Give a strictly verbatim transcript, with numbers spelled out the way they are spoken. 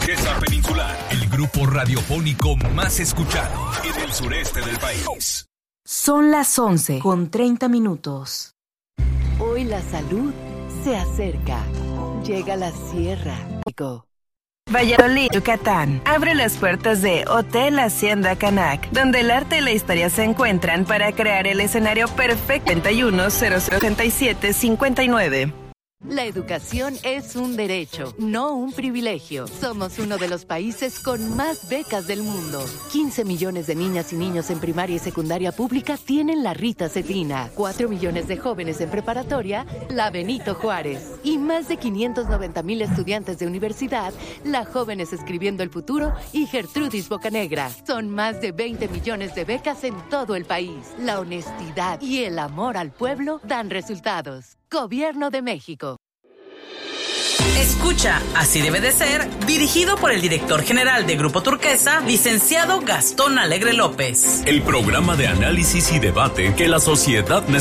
Turquesa Peninsular, el grupo radiofónico más escuchado en el sureste del país. Son las once con treinta minutos. Hoy la salud se acerca. Llega la sierra. Valladolid, Yucatán. Abre las puertas de Hotel Hacienda Canac, donde el arte y la historia se encuentran para crear el escenario perfecto. treinta y uno, cero cero ochenta y siete, cincuenta y nueve. La educación es un derecho, no un privilegio. Somos uno de los países con más becas del mundo. quince millones de niñas y niños en primaria y secundaria pública tienen la Rita Cetina. cuatro millones de jóvenes en preparatoria, la Benito Juárez. Y más de quinientos noventa mil estudiantes de universidad, la Jóvenes Escribiendo el Futuro y Gertrudis Bocanegra. Son más de veinte millones de becas en todo el país. La honestidad y el amor al pueblo dan resultados. Gobierno de México. Escucha, así debe de ser, dirigido por el director general de Grupo Turquesa, licenciado Gastón Alegre López. El programa de análisis y debate que la sociedad necesita.